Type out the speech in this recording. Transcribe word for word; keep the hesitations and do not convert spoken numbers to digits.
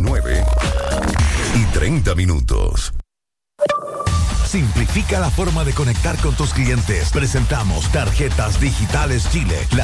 nueve y treinta minutos. Simplifica la forma de conectar con tus clientes. Presentamos Tarjetas Digitales Chile. La